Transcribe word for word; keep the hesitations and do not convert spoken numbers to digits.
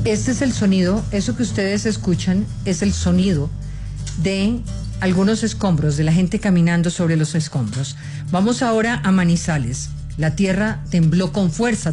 Este es el sonido, eso que ustedes escuchan es el sonido de algunos escombros, de la gente caminando sobre los escombros. Vamos ahora a Manizales. La tierra tembló con fuerza.